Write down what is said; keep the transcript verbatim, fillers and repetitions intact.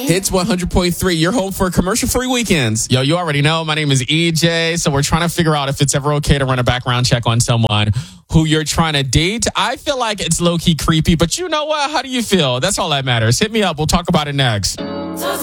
Hits one hundred point three. You're home for commercial-free weekends. Yo, you already know. My name is E J. So we're trying to figure out if it's ever okay to run a background check on someone who you're trying to date. I feel like it's low-key creepy, but you know what? How do you feel? That's all that matters. Hit me up. We'll talk about it next.